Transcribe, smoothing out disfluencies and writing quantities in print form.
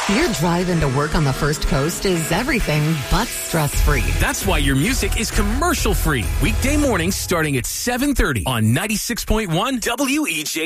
Your drive into work on the First Coast is everything but stress-free. That's why your music is commercial-free. Weekday mornings starting at 7:30 on 96.1 WEJ.